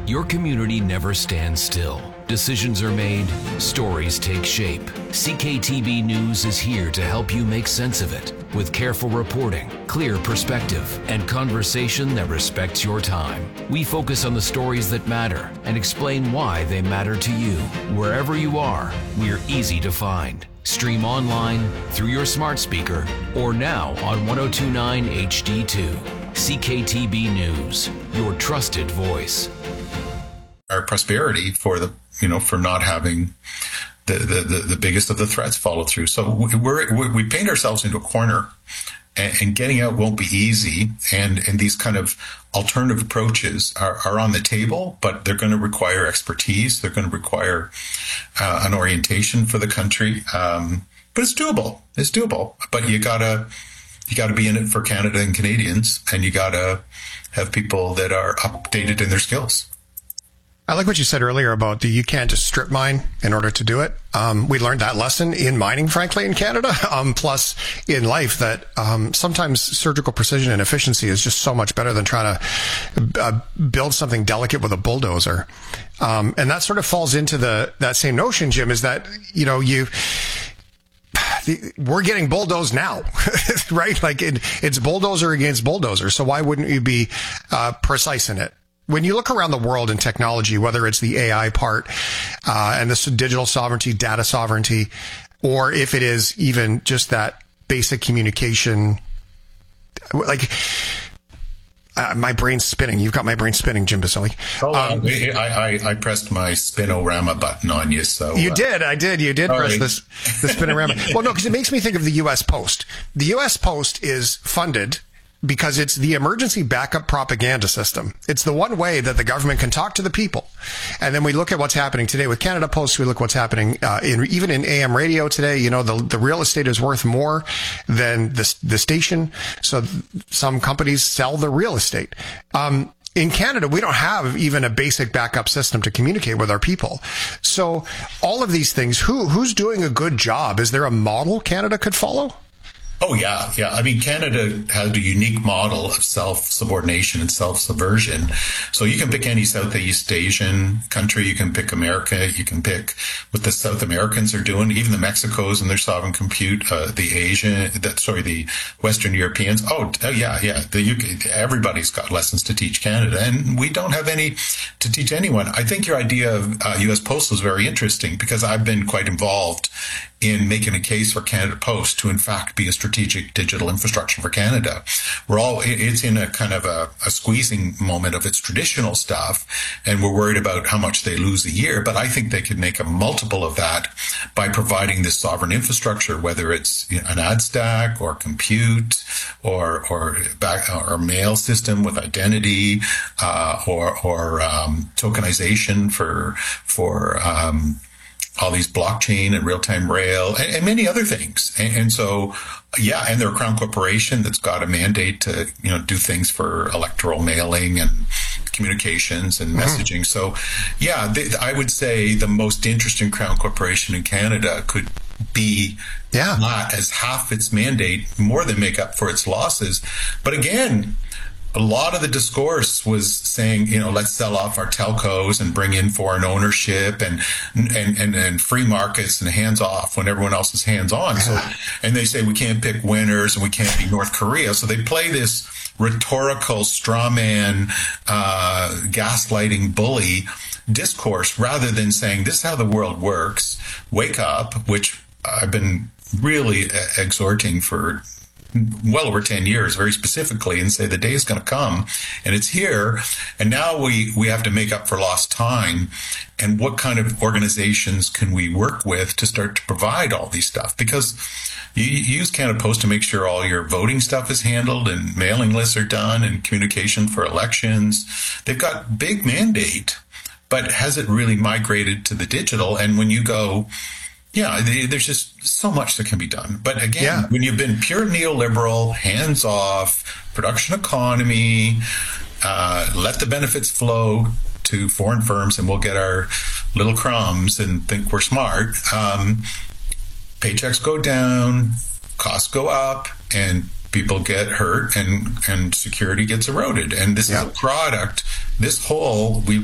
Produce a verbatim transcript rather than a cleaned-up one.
Your community never stands still. Decisions are made, stories take shape. C K T B News is here to help you make sense of it with careful reporting, clear perspective, and conversation that respects your time. We focus on the stories that matter and explain why they matter to you. Wherever you are, we're easy to find. Stream online, through your smart speaker, or now on one oh two point nine H D two. C K T B News, your trusted voice. Our prosperity for the, you know, for not having the, the, the, the biggest of the threats follow through. So we're, we paint ourselves into a corner, and, and getting out won't be easy. And, and these kind of alternative approaches are, are on the table, but they're going to require expertise. They're going to require uh, an orientation for the country. Um, but it's doable. It's doable. But you gotta, you gotta be in it for Canada and Canadians, and you gotta have people that are updated in their skills. I like what you said earlier about the, you can't just strip mine in order to do it. Um, we learned that lesson in mining, frankly, in Canada. Um, plus in life that, um, sometimes surgical precision and efficiency is just so much better than trying to uh, build something delicate with a bulldozer. Um, and that sort of falls into the, that same notion, Jim, is that, you know, you, we're getting bulldozed now, right? Like it, it's bulldozer against bulldozer. So why wouldn't you be, uh, precise in it? When you look around the world in technology, whether it's the A I part, uh, and the digital sovereignty, data sovereignty, or if it is even just that basic communication, like, uh, my brain's spinning. You've got my brain spinning, Jim Basili. Oh, um, I, I, I pressed my Spinorama button on you, so. You uh, did. I did. You did press right. this, the Spinorama. Well, no, because it makes me think of the U S Post. The U S Post is funded because it's the emergency backup propaganda system. It's the one way that the government can talk to the people. And then we look at what's happening today with Canada Post. We look what's happening uh, in even in A M radio today. You know, the the real estate is worth more than the the station. So th- some companies sell the real estate. Um, in Canada, we don't have even a basic backup system to communicate with our people. So all of these things, who who's doing a good job? Is there a model Canada could follow? Oh, yeah, yeah. I mean, Canada has a unique model of self-subordination and self-subversion. So you can pick any Southeast Asian country. You can pick America. You can pick what the South Americans are doing, even the Mexicos and their sovereign compute, uh, the Asian, the, sorry, the Western Europeans. Oh, oh, yeah, yeah. The U K, everybody's got lessons to teach Canada, and we don't have any to teach anyone. I think your idea of uh, U S Postal is very interesting because I've been quite involved in making a case for Canada Post to, in fact, be a strategic digital infrastructure for Canada. We're all, it's in a kind of a, a squeezing moment of its traditional stuff, and we're worried about how much they lose a year. But I think they could make a multiple of that by providing this sovereign infrastructure, whether it's, you know, an ad stack or compute or or back or mail system with identity, uh, or or um, tokenization for for um, all these blockchain and real-time rail and, and many other things. And, and so, yeah, and they're a crown corporation that's got a mandate to, you know, do things for electoral mailing and communications and messaging. Mm-hmm. So, yeah, they, I would say the most interesting crown corporation in Canada could be yeah. not as half its mandate, more than make up for its losses. But again, a lot of the discourse was saying, you know, let's sell off our telcos and bring in foreign ownership and and and, and free markets and hands off when everyone else is hands on. So, and they say we can't pick winners and we can't be North Korea. So they play this rhetorical straw man, uh, gaslighting bully discourse rather than saying this is how the world works. Wake up, which I've been really exhorting for well over ten years, very specifically, and say the day is going to come and it's here. And now we, we have to make up for lost time. And what kind of organizations can we work with to start to provide all these stuff? Because you, you use Canada Post to make sure all your voting stuff is handled and mailing lists are done and communication for elections. They've got big mandate, but has it really migrated to the digital? And when you go, yeah, there's just so much that can be done. But again, yeah. when you've been pure neoliberal, hands-off, production economy, uh, let the benefits flow to foreign firms and we'll get our little crumbs and think we're smart. Um, paychecks go down, costs go up, and people get hurt and, and security gets eroded. And this yeah. is a product, this whole, we